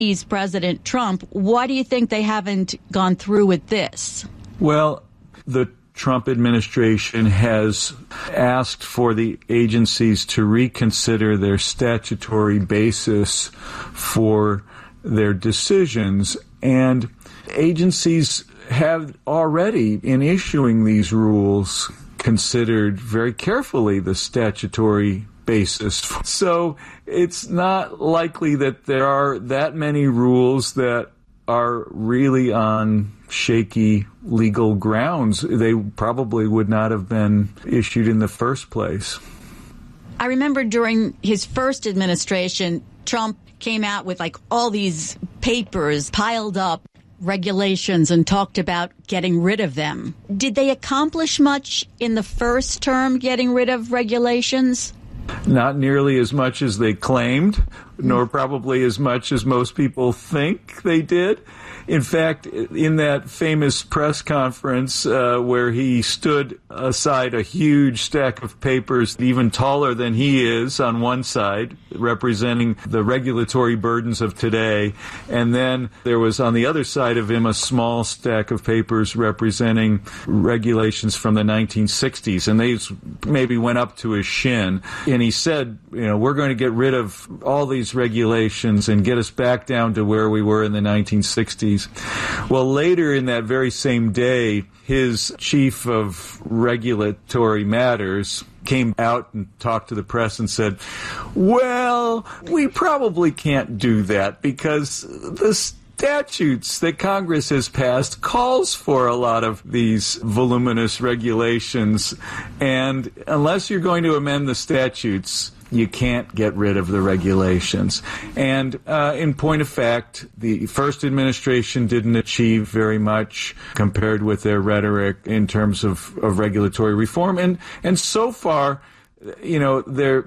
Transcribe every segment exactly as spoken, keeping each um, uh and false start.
He's President Trump. Why do you think they haven't gone through with this? Well, the Trump administration has asked for the agencies to reconsider their statutory basis for their decisions. And agencies have already, in issuing these rules, considered very carefully the statutory basis. So it's not likely that there are that many rules that are really on shaky legal grounds. They probably would not have been issued in the first place. I remember during his first administration, Trump came out with like all these papers piled up, regulations, and talked about getting rid of them. Did they accomplish much in the first term getting rid of regulations? Not nearly as much as they claimed, nor probably as much as most people think they did. In fact, in that famous press conference uh, where he stood aside a huge stack of papers, even taller than he is on one side, representing the regulatory burdens of today, and then there was on the other side of him a small stack of papers representing regulations from the nineteen sixties, and they maybe went up to his shin. And he said, you know, we're going to get rid of all these regulations and get us back down to where we were in the nineteen sixties. Well, later in that very same day, his chief of regulatory matters came out and talked to the press and said, well, we probably can't do that because the statutes that Congress has passed calls for a lot of these voluminous regulations. And unless you're going to amend the statutes, you can't get rid of the regulations. And uh, in point of fact, the first administration didn't achieve very much compared with their rhetoric in terms of, of regulatory reform. And, and so far, you know, there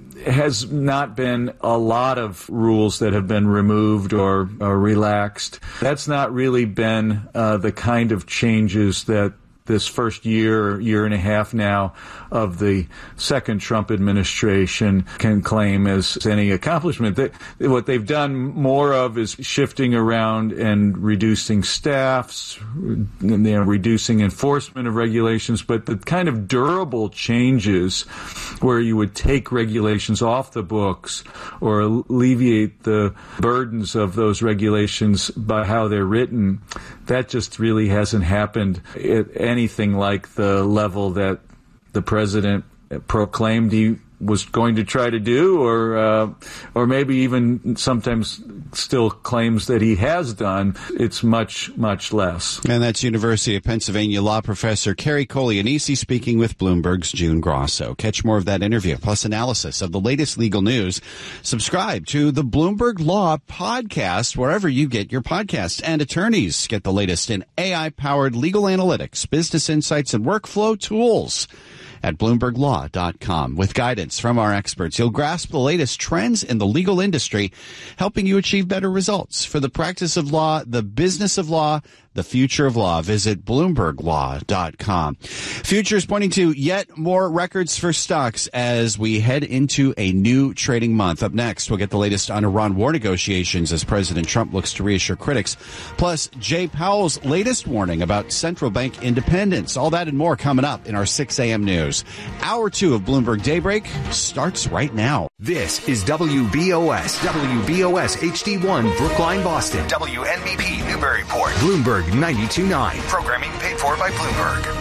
has not been a lot of rules that have been removed or, or relaxed. That's not really been uh, the kind of changes that this first year, year and a half now of the second Trump administration can claim as any accomplishment. They, what they've done more of is shifting around and reducing staffs, you know, reducing enforcement of regulations, but the kind of durable changes where you would take regulations off the books or alleviate the burdens of those regulations by how they're written, that just really hasn't happened at anything like the level that the president proclaimed he was going to try to do, or uh, or maybe even sometimes still claims that he has done. It's much, much less. And that's University of Pennsylvania law professor Kerry Kolianisi speaking with Bloomberg's June Grosso. Catch more of that interview, plus analysis of the latest legal news. Subscribe to the Bloomberg Law podcast wherever you get your podcasts. And attorneys get the latest in A I-powered legal analytics, business insights, and workflow tools at Bloomberg Law dot com. With guidance from our experts, you'll grasp the latest trends in the legal industry, helping you achieve better results for the practice of law, the business of law, the future of law. Visit Bloomberg Law dot com. Futures pointing to yet more records for stocks as we head into a new trading month. Up next, we'll get the latest on Iran war negotiations as President Trump looks to reassure critics. Plus, Jay Powell's latest warning about central bank independence. All that and more coming up in our six a.m. news. Hour two of Bloomberg Daybreak starts right now. This is W B O S, W B O S H D one, Brookline, Boston, W N B P, Newburyport, Bloomberg ninety-two point nine. Programming paid for by Bloomberg.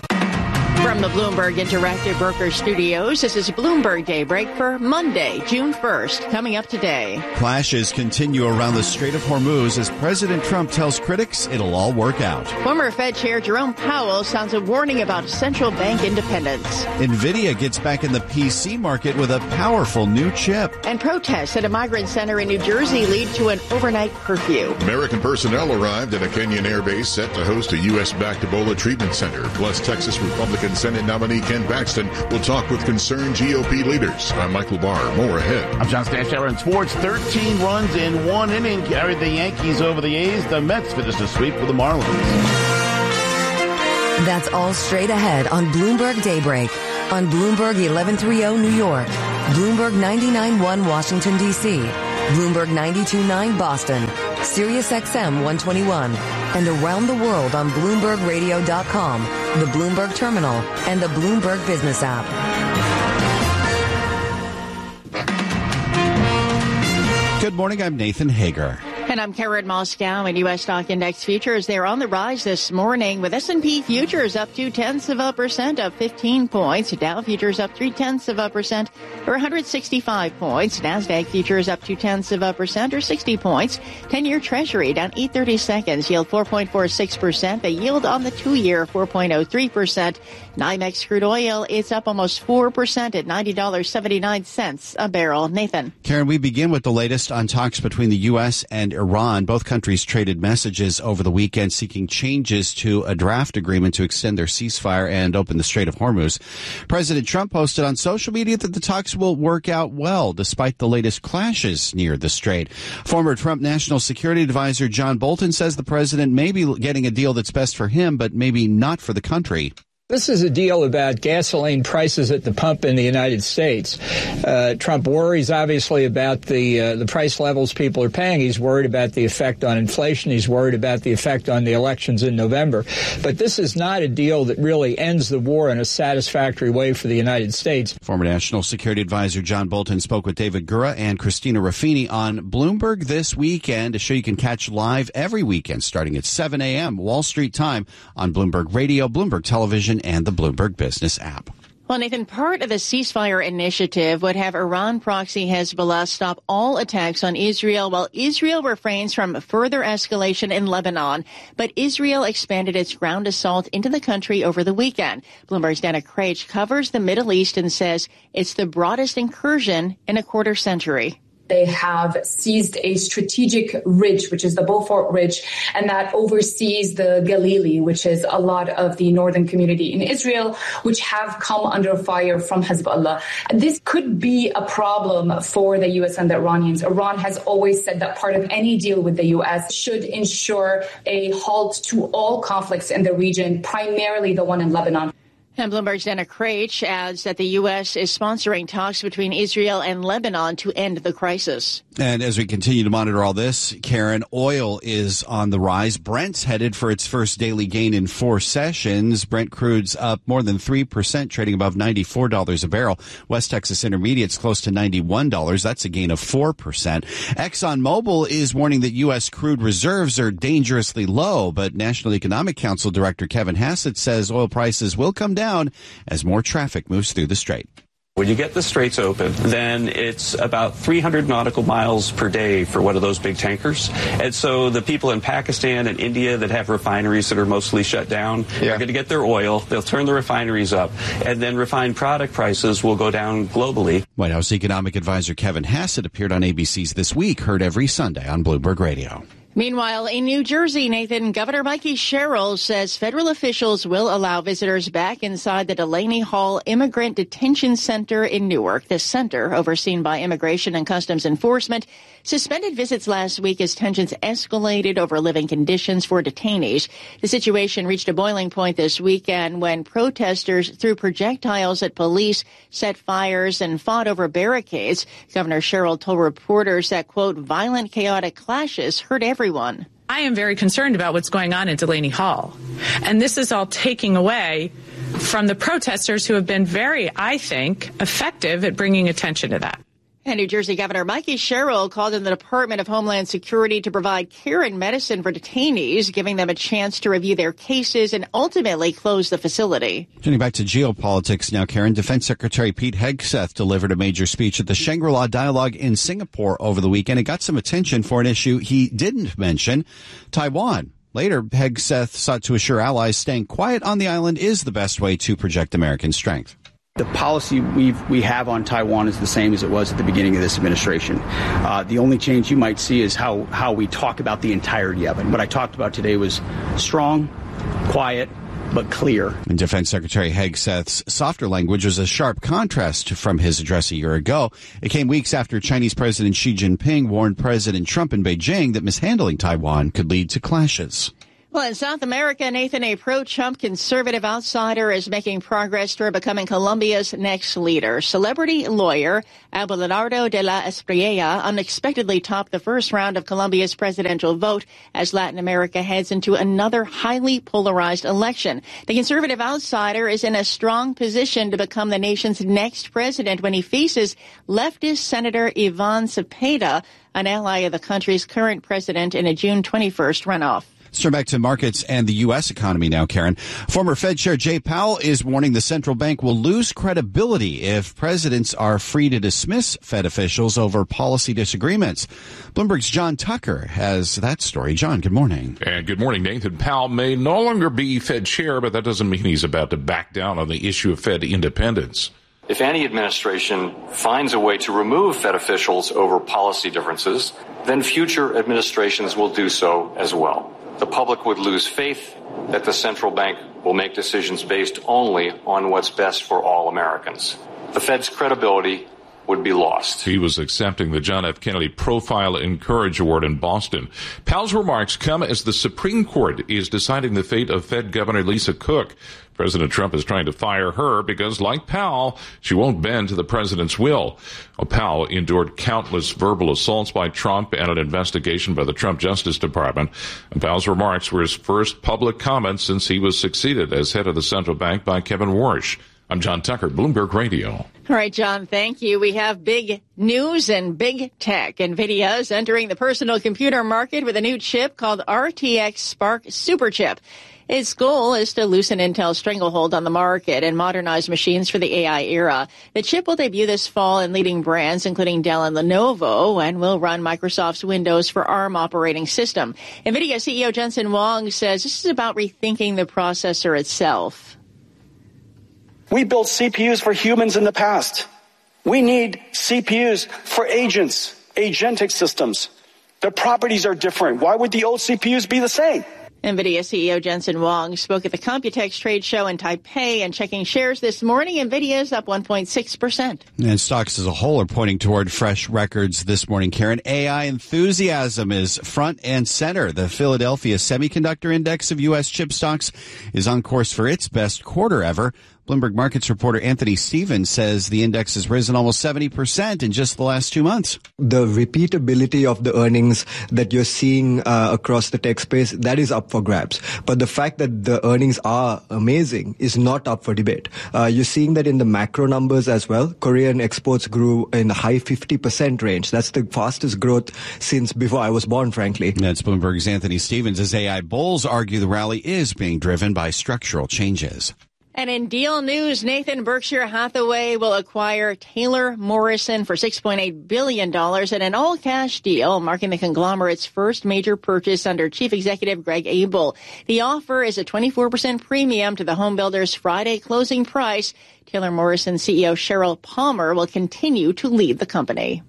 From the Bloomberg Interactive Broker Studios, this is Bloomberg Daybreak for Monday, June first. Coming up today. Clashes continue around the Strait of Hormuz as President Trump tells critics it'll all work out. Former Fed Chair Jerome Powell sounds a warning about central bank independence. NVIDIA gets back in the P C market with a powerful new chip. And protests at a migrant center in New Jersey lead to an overnight curfew. American personnel arrived at a Kenyan air base set to host a U S-backed Ebola treatment center. Plus, Texas Republican Senate nominee Ken Paxton will talk with concerned G O P leaders. I'm Michael Barr. More ahead. I'm John Stancheller in sports. thirteen runs in one inning carried the Yankees over the A's. The Mets finished a sweep with the Marlins. That's all straight ahead on Bloomberg Daybreak on Bloomberg eleven thirty New York, Bloomberg ninety-nine point one Washington, D C, Bloomberg ninety-two point nine Boston, Sirius X M one twenty-one, and around the world on Bloomberg Radio dot com, the Bloomberg Terminal, and the Bloomberg Business app. Good morning, I'm Nathan Hager. And I'm Karen Moscow. And U S stock index futures, they're on the rise this morning with S and P futures up two tenths of a percent, up fifteen points. Dow futures up three tenths of a percent, or one hundred sixty-five points. NASDAQ futures up two tenths of a percent, or sixty points. ten-year Treasury down eight thirty-seconds, yield four point four six percent. The yield on the two-year four point oh three percent. NYMEX crude oil is up almost four percent at ninety dollars and seventy-nine cents a barrel. Nathan. Karen, we begin with the latest on talks between the U S and Iran. Both countries traded messages over the weekend seeking changes to a draft agreement to extend their ceasefire and open the Strait of Hormuz. President Trump posted on social media that the talks will work out well despite the latest clashes near the strait. Former Trump National Security Advisor John Bolton says the president may be getting a deal that's best for him, but maybe not for the country. This is a deal about gasoline prices at the pump in the United States. Uh, Trump worries, obviously, about the uh, the price levels people are paying. He's worried about the effect on inflation. He's worried about the effect on the elections in November. But this is not a deal that really ends the war in a satisfactory way for the United States. Former National Security Advisor John Bolton spoke with David Gura and Christina Ruffini on Bloomberg this weekend, a show you can catch live every weekend starting at seven a.m. Wall Street time on Bloomberg Radio, Bloomberg Television, and the Bloomberg Business app. Well, Nathan, part of the ceasefire initiative would have Iran proxy Hezbollah stop all attacks on Israel while Israel refrains from further escalation in Lebanon. But Israel expanded its ground assault into the country over the weekend. Bloomberg's Dana Craich covers the Middle East and says it's the broadest incursion in a quarter century. They have seized a strategic ridge, which is the Beaufort Ridge, and that oversees the Galilee, which is a lot of the northern community in Israel, which have come under fire from Hezbollah. This could be a problem for the U S and the Iranians. Iran has always said that part of any deal with the U S should ensure a halt to all conflicts in the region, primarily the one in Lebanon. And Bloomberg's Dana Craich adds that the U S is sponsoring talks between Israel and Lebanon to end the crisis. And as we continue to monitor all this, Karen, oil is on the rise. Brent's headed for its first daily gain in four sessions. Brent crude's up more than three percent, trading above ninety-four dollars a barrel. West Texas Intermediate's close to ninety-one dollars. That's a gain of four percent. ExxonMobil is warning that U S crude reserves are dangerously low, but National Economic Council Director Kevin Hassett says oil prices will come down as more traffic moves through the strait. When you get the straits open, then it's about three hundred nautical miles per day for one of those big tankers. And so the people in Pakistan and India that have refineries that are mostly shut down yeah. are going to get their oil. They'll turn the refineries up, and then refined product prices will go down globally. White House economic advisor Kevin Hassett appeared on A B C's This Week, heard every Sunday on Bloomberg Radio. Meanwhile, in New Jersey, Nathan, Governor Mikey Sherrill says federal officials will allow visitors back inside the Delaney Hall Immigrant Detention Center in Newark. The center, overseen by Immigration and Customs Enforcement, suspended visits last week as tensions escalated over living conditions for detainees. The situation reached a boiling point this weekend when protesters threw projectiles at police, set fires, and fought over barricades. Governor Sherrill told reporters that, quote, violent, chaotic clashes hurt everyone. I am very concerned about what's going on at Delaney Hall. And this is all taking away from the protesters who have been very, I think, effective at bringing attention to that. And New Jersey Governor Mikey Sherrill called on the Department of Homeland Security to provide care and medicine for detainees, giving them a chance to review their cases and ultimately close the facility. Turning back to geopolitics now, Karen, Defense Secretary Pete Hegseth delivered a major speech at the Shangri-La Dialogue in Singapore over the weekend. It got some attention for an issue he didn't mention, Taiwan. Later, Hegseth sought to assure allies staying quiet on the island is the best way to project American strength. The policy we've, we have on Taiwan is the same as it was at the beginning of this administration. Uh, the only change you might see is how, how we talk about the entirety of it. What I talked about today was strong, quiet, but clear. And Defense Secretary Hegseth's softer language was a sharp contrast from his address a year ago. It came weeks after Chinese President Xi Jinping warned President Trump in Beijing that mishandling Taiwan could lead to clashes. Well, in South America, Nathan, a pro-Trump conservative outsider is making progress toward becoming Colombia's next leader. Celebrity lawyer Abelardo de la Espriella unexpectedly topped the first round of Colombia's presidential vote as Latin America heads into another highly polarized election. The conservative outsider is in a strong position to become the nation's next president when he faces leftist Senator Ivan Cepeda, an ally of the country's current president, in a June twenty-first runoff. Let's turn back to markets and the U S economy now, Karen. Former Fed Chair Jay Powell is warning the central bank will lose credibility if presidents are free to dismiss Fed officials over policy disagreements. Bloomberg's John Tucker has that story. John, good morning. And good morning, Nathan. Powell may no longer be Fed chair, but that doesn't mean he's about to back down on the issue of Fed independence. If any administration finds a way to remove Fed officials over policy differences, then future administrations will do so as well. The public would lose faith that the central bank will make decisions based only on what's best for all Americans. The Fed's credibility would be lost. He was accepting the John F. Kennedy Profile and Courage Award in Boston. Powell's remarks come as the Supreme Court is deciding the fate of Fed Governor Lisa Cook. President Trump is trying to fire her because, like Powell, she won't bend to the president's will. Well, Powell endured countless verbal assaults by Trump and an investigation by the Trump Justice Department. And Powell's remarks were his first public comments since he was succeeded as head of the central bank by Kevin Warsh. I'm John Tucker, Bloomberg Radio. All right, John, thank you. We have big news and big tech. NVIDIA is entering the personal computer market with a new chip called R T X Spark Superchip. Its goal is to loosen Intel's stranglehold on the market and modernize machines for the A I era. The chip will debut this fall in leading brands, including Dell and Lenovo, and will run Microsoft's Windows for ARM operating system. NVIDIA C E O Jensen Huang says this is about rethinking the processor itself. We built C P Us for humans in the past. We need C P Us for agents, agentic systems. The properties are different. Why would the old C P Us be the same? NVIDIA C E O Jensen Huang spoke at the Computex trade show in Taipei, and checking shares this morning, NVIDIA is up one point six percent. And stocks as a whole are pointing toward fresh records this morning, Karen. A I enthusiasm is front and center. The Philadelphia Semiconductor Index of U S chip stocks is on course for its best quarter ever. Bloomberg Markets reporter Anthony Stevens says the index has risen almost seventy percent in just the last two months. The repeatability of the earnings that you're seeing uh, across the tech space, that is up for grabs. But the fact that the earnings are amazing is not up for debate. Uh, you're seeing that in the macro numbers as well. Korean exports grew in the high fifty percent range. That's the fastest growth since before I was born, frankly. That's Bloomberg's Anthony Stevens as A I bulls argue the rally is being driven by structural changes. And in deal news, Nathan, Berkshire Hathaway will acquire Taylor Morrison for six point eight billion dollars in an all-cash deal, marking the conglomerate's first major purchase under Chief Executive Greg Abel. The offer is a twenty-four percent premium to the home builder's Friday closing price. Taylor Morrison C E O Sheryl Palmer will continue to lead the company.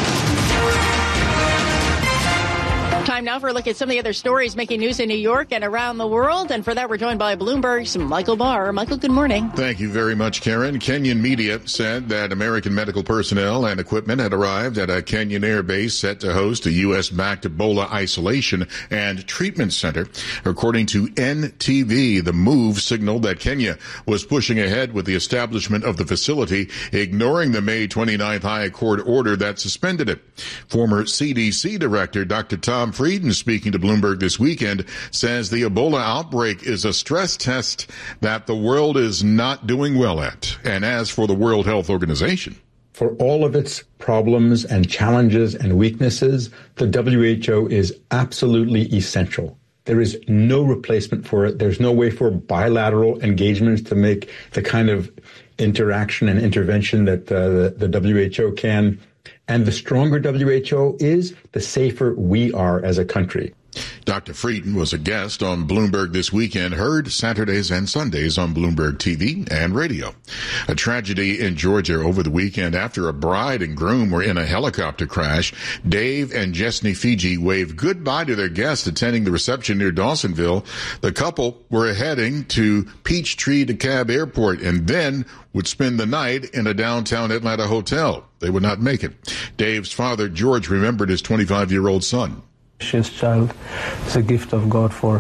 Time now for a look at some of the other stories making news in New York and around the world. And for that, we're joined by Bloomberg's Michael Barr. Michael, good morning. Thank you very much, Karen. Kenyan media said that American medical personnel and equipment had arrived at a Kenyan air base set to host a U S-backed Ebola isolation and treatment center. According to N T V, the move signaled that Kenya was pushing ahead with the establishment of the facility, ignoring the May twenty-ninth High Court order that suspended it. Former C D C Director Doctor Tom Frieden, speaking to Bloomberg this weekend, says the Ebola outbreak is a stress test that the world is not doing well at. And as for the World Health Organization, for all of its problems and challenges and weaknesses, the W H O is absolutely essential. There is no replacement for it. There's no way for bilateral engagements to make the kind of interaction and intervention that uh, the, the W H O can. And the stronger W H O is, the safer we are as a country. Doctor Frieden was a guest on Bloomberg this weekend, heard Saturdays and Sundays on Bloomberg T V and radio. A tragedy in Georgia over the weekend after a bride and groom were in a helicopter crash. Dave and Jesney Fiji waved goodbye to their guests attending the reception near Dawsonville. The couple were heading to Peachtree DeKalb Airport and then would spend the night in a downtown Atlanta hotel. They would not make it. Dave's father, George, remembered his twenty-five-year-old son. This child is a gift of God for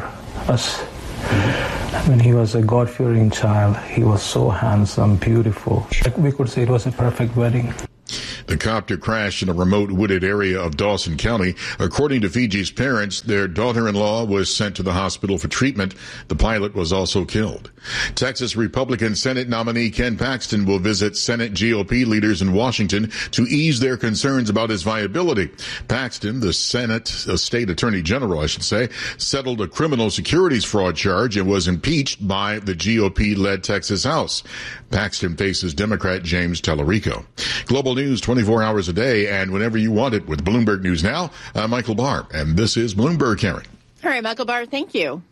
us. When he was a God-fearing child, he was so handsome, beautiful. We could say it was a perfect wedding. The copter crashed in a remote wooded area of Dawson County. According to Fiji's parents, their daughter-in-law was sent to the hospital for treatment. The pilot was also killed. Texas Republican Senate nominee Ken Paxton will visit Senate G O P leaders in Washington to ease their concerns about his viability. Paxton, the Senate, a state attorney general, I should say, settled a criminal securities fraud charge and was impeached by the G O P-led Texas House. Paxton faces Democrat James Tallarico. Global news twenty-four hours a day and whenever you want it with Bloomberg News Now. I'm Michael Barr, and this is Bloomberg Hearing. All right, Michael Barr, thank you.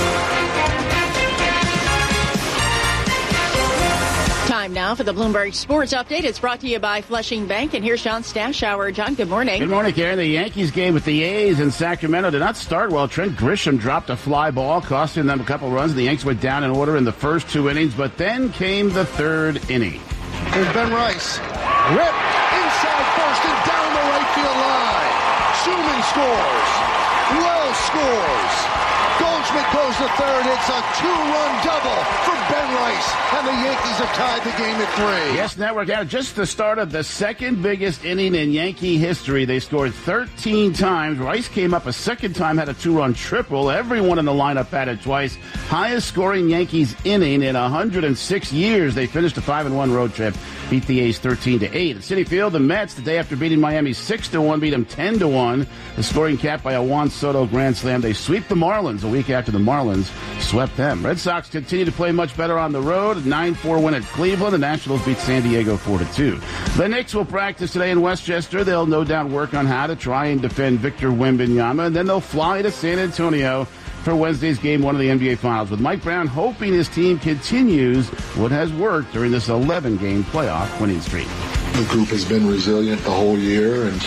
Time now for the Bloomberg Sports Update. It's brought to you by Flushing Bank, and here's John Stashower. John, good morning. Good morning, Karen. The Yankees game with the A's in Sacramento did not start well. Trent Grisham dropped a fly ball, costing them a couple runs. The Yankees went down in order in the first two innings, but then came the third inning. Here's Ben Rice. Rip inside first and down the right field line. Schumann scores. Wells scores. Goldschmidt goes to third. It's a two-run double for Ben Rice, and the Yankees have tied the game at three. Yes, Network out just the start of the second biggest inning in Yankee history. They scored thirteen times. Rice came up a second time, had a two-run triple. Everyone in the lineup batted twice. Highest scoring Yankees inning in one hundred six years. They finished a five and one road trip, beat the A's thirteen to eight. At Citi Field, the Mets, the day after beating Miami six to one, beat them ten to one. The scoring cap by a Juan Soto grand slam. They sweep the Marlins a week after the Marlins swept them. Red Sox continue to play much better on the road. A nine four win at Cleveland. The Nationals beat San Diego four to two. The Knicks will practice today in Westchester. They'll no doubt work on how to try and defend Victor Wembanyama, and then they'll fly to San Antonio for Wednesday's game one of the N B A Finals, with Mike Brown hoping his team continues what has worked during this eleven-game playoff winning streak. The group has been resilient the whole year, and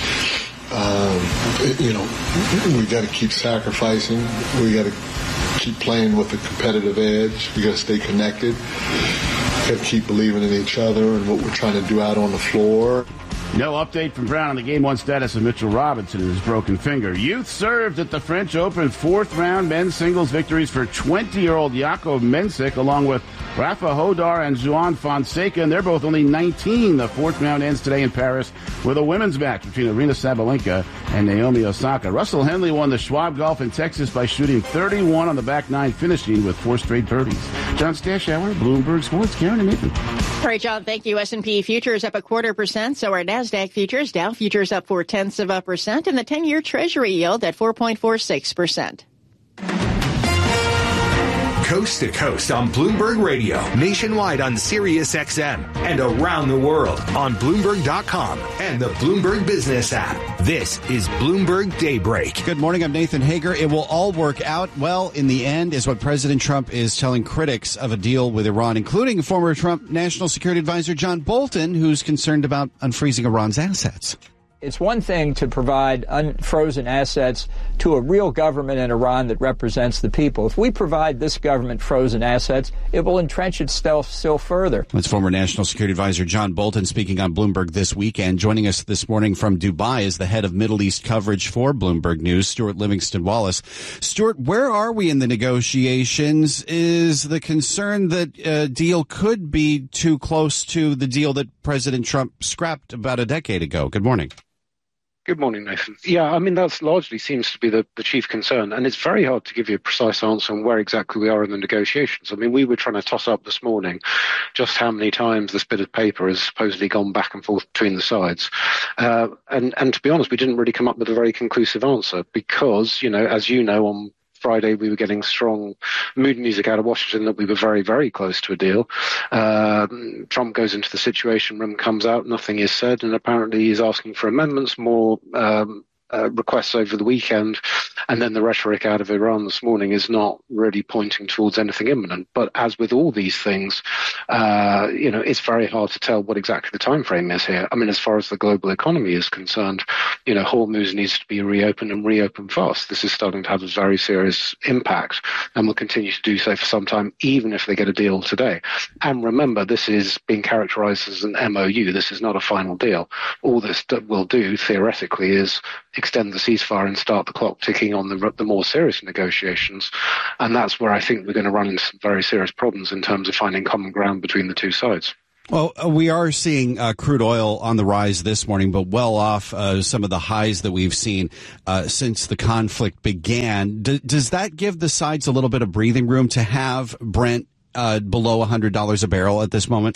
um, you know, we got to keep sacrificing. We got to keep playing with a competitive edge. We got to stay connected. We got to keep believing in each other and what we're trying to do out on the floor. No update from Brown on the game one status of Mitchell Robinson and his broken finger. Youth served at the French Open fourth round men's singles victories for twenty-year-old Jakub Mensik, along with Rafa Hodar and Juan Fonseca, and they're both only nineteen. The fourth round ends today in Paris with a women's match between Arina Sabalenka and Naomi Osaka. Russell Henley won the Schwab Golf in Texas by shooting thirty-one on the back nine, finishing with four straight birdies. John Stashower, Bloomberg Sports. Karen and Nathan. All right, John, thank you. S and P futures up a quarter percent, so are NASDAQ futures. Dow futures up four tenths of a percent, and the ten-year Treasury yield at four point four six percent. Coast to coast on Bloomberg Radio, nationwide on Sirius X M, and around the world on Bloomberg dot com and the Bloomberg Business app. This is Bloomberg Daybreak. Good morning, I'm Nathan Hager. It will all work out well in the end, is what President Trump is telling critics of a deal with Iran, including former Trump National Security Advisor John Bolton, who's concerned about unfreezing Iran's assets. It's one thing to provide unfrozen assets to a real government in Iran that represents the people. If we provide this government frozen assets, it will entrench itself still further. That's former National Security Advisor John Bolton speaking on Bloomberg this weekend. Joining us this morning from Dubai is the head of Middle East coverage for Bloomberg News, Stuart Livingston Wallace. Stuart, where are we in the negotiations? Is the concern that a deal could be too close to the deal that President Trump scrapped about a decade ago? Good morning. Good morning, Nathan. Yeah, I mean, that largely seems to be the, the chief concern, and it's very hard to give you a precise answer on where exactly we are in the negotiations. I mean, we were trying to toss up this morning just how many times this bit of paper has supposedly gone back and forth between the sides. Uh, and, and to be honest, we didn't really come up with a very conclusive answer because, you know, as you know, on Friday, we were getting strong mood music out of Washington that we were very, very close to a deal. Um, Trump goes into the Situation Room, comes out, nothing is said, and apparently he's asking for amendments, more um, uh, requests over the weekend, and then the rhetoric out of Iran this morning is not really pointing towards anything imminent. But as with all these things, uh, you know, it's very hard to tell what exactly the time frame is here. I mean, as far as the global economy is concerned, you know, Hormuz needs to be reopened and reopened fast. This is starting to have a very serious impact and will continue to do so for some time, even if they get a deal today. And remember, this is being characterized as an M O U. This is not a final deal. All this will do, theoretically, is extend the ceasefire and start the clock ticking on the, the more serious negotiations. And that's where I think we're going to run into some very serious problems in terms of finding common ground between the two sides. Well, uh, we are seeing uh, crude oil on the rise this morning, but well off uh, some of the highs that we've seen uh, since the conflict began. D- does that give the sides a little bit of breathing room to have Brent uh, below one hundred dollars a barrel at this moment?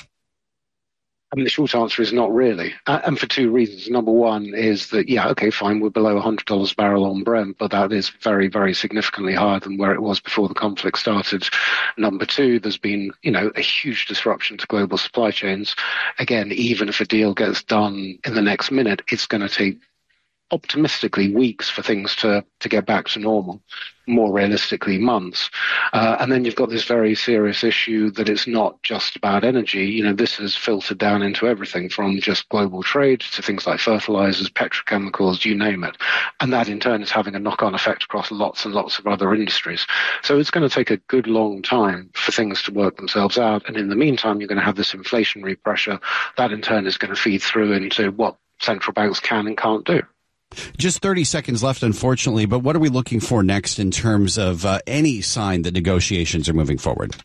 I mean, the short answer is not really, uh, and for two reasons. Number one is that, yeah, okay, fine, we're below one hundred dollars a barrel on Brent, but that is very, very significantly higher than where it was before the conflict started. Number two, there's been, you know, a huge disruption to global supply chains. Again, even if a deal gets done in the next minute, it's going to take optimistically weeks for things to, to get back to normal, more realistically months. Uh, and then you've got this very serious issue that it's not just about energy. You know, this has filtered down into everything from just global trade to things like fertilizers, petrochemicals, you name it. And that in turn is having a knock-on effect across lots and lots of other industries. So it's going to take a good long time for things to work themselves out. And in the meantime, you're going to have this inflationary pressure that in turn is going to feed through into what central banks can and can't do. Just thirty seconds left, unfortunately, but what are we looking for next in terms of uh, any sign that negotiations are moving forward?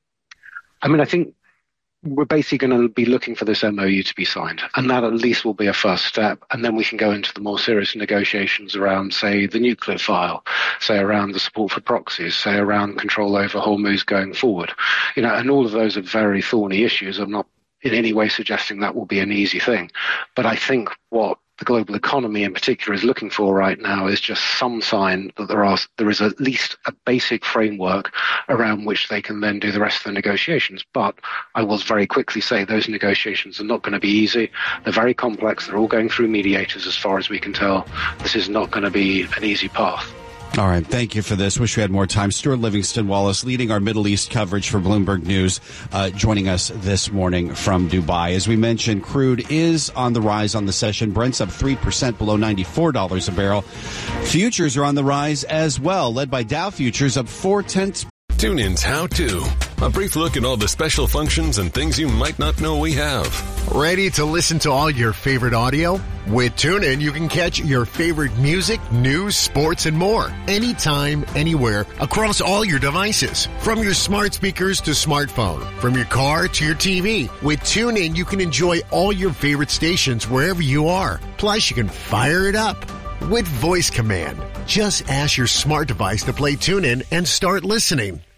I mean, I think we're basically going to be looking for this M O U to be signed, and that at least will be a first step, and then we can go into the more serious negotiations around, say, the nuclear file, say around the support for proxies, say around control over Hormuz going forward. You know, and all of those are very thorny issues. I'm not in any way suggesting that will be an easy thing, but I think what the global economy in particular is looking for right now is just some sign that there are there is at least a basic framework around which they can then do the rest of the negotiations. But I will very quickly say those negotiations are not going to be easy. They're very complex. They're all going through mediators as far as we can tell. This is not going to be an easy path. All right. Thank you for this. Wish we had more time. Stuart Livingston Wallace, leading our Middle East coverage for Bloomberg News, uh, joining us this morning from Dubai. As we mentioned, crude is on the rise on the session. Brent's up three percent below ninety-four dollars a barrel. Futures are on the rise as well, led by Dow Futures up four tenths. TuneIn's How To. A brief look at all the special functions and things you might not know we have. Ready to listen to all your favorite audio? With TuneIn, you can catch your favorite music, news, sports, and more. Anytime, anywhere, across all your devices. From your smart speakers to smartphone. From your car to your T V. With TuneIn, you can enjoy all your favorite stations wherever you are. Plus, you can fire it up with voice command. Just ask your smart device to play TuneIn and start listening.